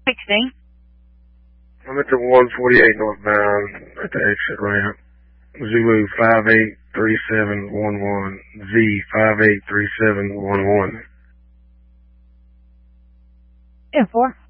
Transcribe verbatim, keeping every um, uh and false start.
sixteen. I'm at the one forty-eight northbound at the exit ramp. Zulu five eight three seven one one. Z five eight three seven one one. ten four.